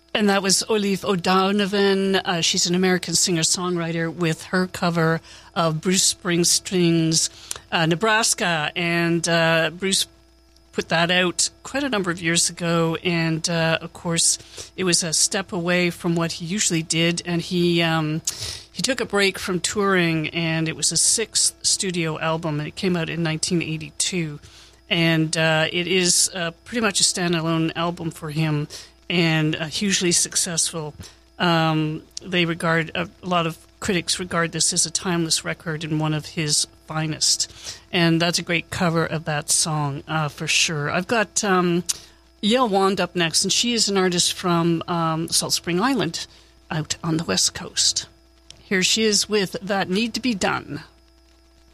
And that was Olive O'Donovan. She's an American singer-songwriter with her cover of Bruce Springsteen's Nebraska. And Bruce put that out quite a number of years ago. And, of course, it was a step away from what he usually did. And he took a break from touring, and it was his sixth studio album, and it came out in 1982. And it is pretty much a standalone album for him, and hugely successful. They regard, a lot of critics regard this as a timeless record and one of his finest. And that's a great cover of that song, for sure. I've got Yael Wand up next, and she is an artist from Salt Spring Island out on the West Coast. Here she is with That Need to Be Done.